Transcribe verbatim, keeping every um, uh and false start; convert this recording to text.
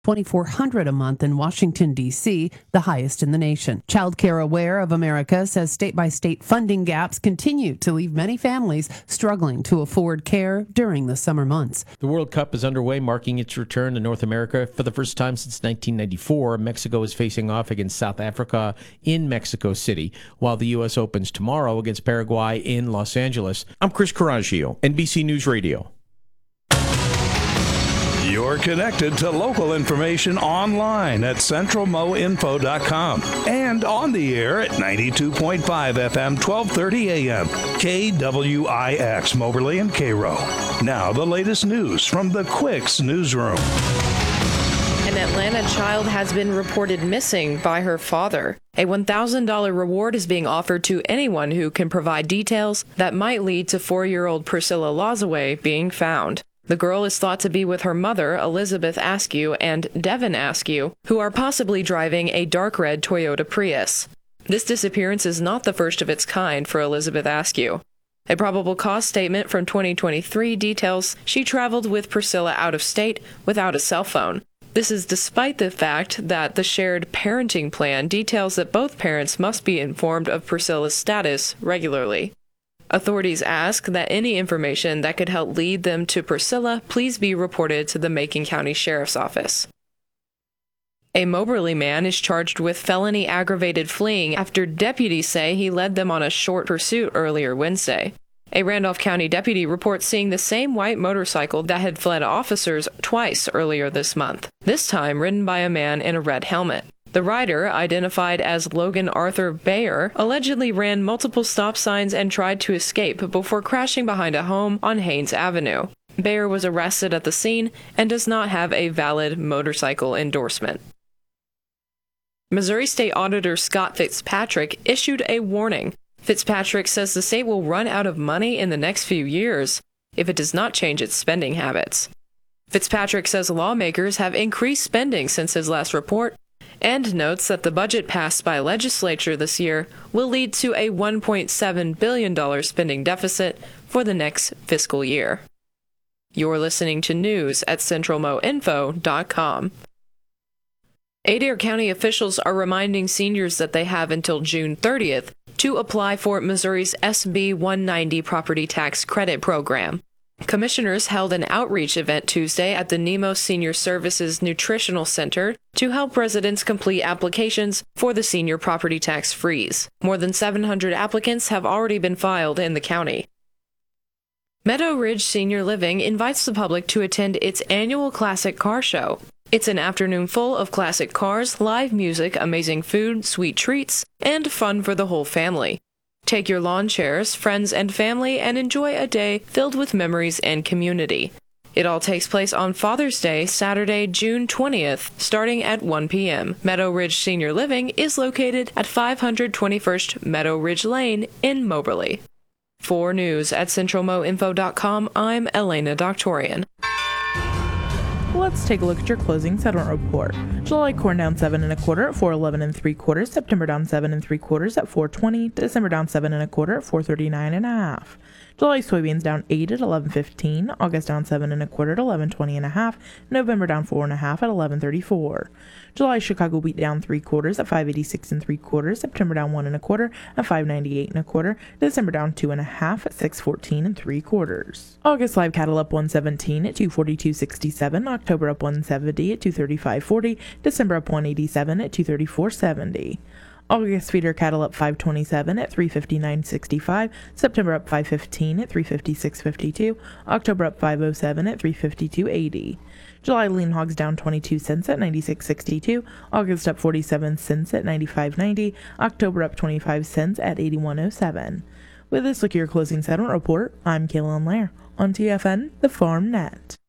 twenty-four hundred dollars a month in Washington, D C, the highest in the nation. Child Care Aware of America says state-by-state funding gaps continue to leave many families struggling to afford care during the summer months. The World Cup is underway, marking its return to North America for the first time since nineteen ninety-four. Mexico is facing off against South Africa in Mexico City, while the U S opens tomorrow against Paraguay in Los Angeles. I'm Chris Coraggio, N B C News Radio. You're connected to local information online at central mo info dot com and on the air at ninety-two point five F M, twelve thirty A M, K W I X, Moberly and Cairo. Now the latest news from the Quicks newsroom. An Atlanta child has been reported missing by her father. A one thousand dollars reward is being offered to anyone who can provide details that might lead to four-year-old Priscilla Lozaway being found. The girl is thought to be with her mother, Elizabeth Askew, and Devin Askew, who are possibly driving a dark red Toyota Prius. This disappearance is not the first of its kind for Elizabeth Askew. A probable cause statement from twenty twenty-three details she traveled with Priscilla out of state without a cell phone. This is despite the fact that the shared parenting plan details that both parents must be informed of Priscilla's status regularly. Authorities ask that any information that could help lead them to Priscilla please be reported to the Macon County Sheriff's Office. A Moberly man is charged with felony aggravated fleeing after deputies say he led them on a short pursuit earlier Wednesday. A Randolph County deputy reports seeing the same white motorcycle that had fled officers twice earlier this month, this time ridden by a man in a red helmet. The rider, identified as Logan Arthur Bayer, allegedly ran multiple stop signs and tried to escape before crashing behind a home on Haynes Avenue. Bayer was arrested at the scene and does not have a valid motorcycle endorsement. Missouri State Auditor Scott Fitzpatrick issued a warning. Fitzpatrick says the state will run out of money in the next few years if it does not change its spending habits. Fitzpatrick says lawmakers have increased spending since his last report, and notes that the budget passed by legislature this year will lead to a one point seven billion dollars spending deficit for the next fiscal year. You're listening to news at central mo info dot com. Adair County officials are reminding seniors that they have until June thirtieth to apply for Missouri's S B one ninety property tax credit program. Commissioners held an outreach event Tuesday at the Nemo Senior Services Nutritional Center to help residents complete applications for the senior property tax freeze. More than seven hundred applicants have already been filed in the county. Meadow Ridge Senior Living invites the public to attend its annual Classic Car Show. It's an afternoon full of classic cars, live music, amazing food, sweet treats, and fun for the whole family. Take your lawn chairs, friends, and family and enjoy a day filled with memories and community. It all takes place on Father's Day, Saturday, June twentieth, starting at one p.m. Meadow Ridge Senior Living is located at five twenty-first Meadow Ridge Lane in Moberly. For news at central mo info dot com, I'm Elena Doctorian. Let's take a look at your closing settlement report. July corn down seven and a quarter at four eleven and three quarters. September down seven and three quarters at four twenty. December down seven and a quarter at four thirty nine and a half. July soybeans down eight at eleven fifteen. August down seven and a quarter at eleven twenty and a half. November down four and a half at eleven thirty four. July Chicago wheat down three quarters at five eighty six and three quarters. September down one and a quarter at five ninety eight and a quarter. December down two and a half at six fourteen and three quarters. August live cattle up one seventeen at two forty two sixty seven. October up one seventy at two thirty five forty. December up one eighty seven at two thirty four seventy. August feeder cattle up five twenty-seven at three fifty-nine sixty-five. September up five fifteen at three fifty-six fifty-two. October up five oh seven at three fifty-two eighty. July lean hogs down twenty-two cents at ninety-six sixty-two. August up forty-seven cents at ninety-five ninety. October up twenty-five cents at eighty-one oh seven. With this, look at your closing settlement report. I'm Kaylin Lair on T F N, the Farm Net.